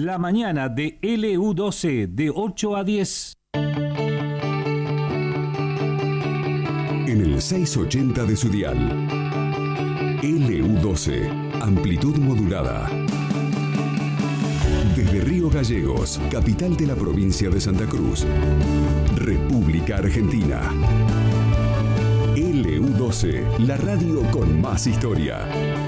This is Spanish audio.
La mañana de LU12 de 8 a 10. En el 680 de su dial. LU12, amplitud modulada. Desde Río Gallegos, capital de la provincia de Santa Cruz, República Argentina. LU12, la radio con más historia.